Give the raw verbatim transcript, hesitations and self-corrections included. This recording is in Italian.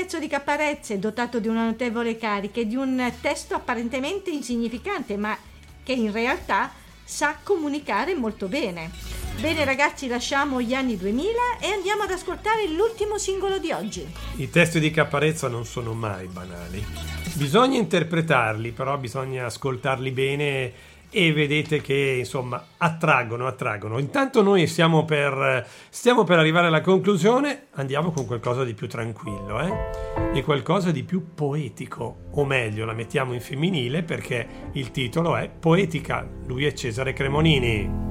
pezzo di Caparezza è dotato di una notevole carica e di un testo apparentemente insignificante, ma che in realtà sa comunicare molto bene. Bene ragazzi, lasciamo gli anni duemila e andiamo ad ascoltare l'ultimo singolo di oggi. I testi di Caparezza non sono mai banali. Bisogna interpretarli, però bisogna ascoltarli bene e vedete che insomma attraggono, attraggono. Intanto noi stiamo per, stiamo per arrivare alla conclusione, andiamo con qualcosa di più tranquillo, eh? E qualcosa di più poetico, o meglio la mettiamo in femminile perché il titolo è Poetica. Lui è Cesare Cremonini.